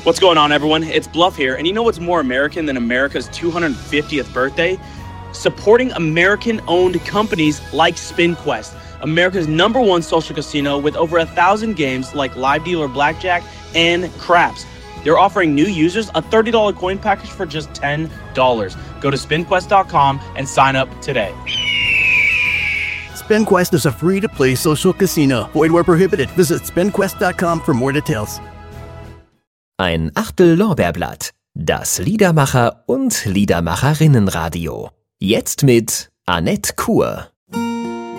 What's going on, everyone? It's Bluff here, and you know what's more American than America's 250th birthday? Supporting American-owned companies like SpinQuest, America's #1 social casino with over 1,000 games like live dealer blackjack and craps. They're offering new users a $30 coin package for just $10. Go to spinquest.com and sign up today. SpinQuest is a free-to-play social casino. Void where prohibited. Visit spinquest.com for more details. Ein Achtel Lorbeerblatt. Das Liedermacher- und Liedermacherinnenradio. Jetzt mit Annette Kur.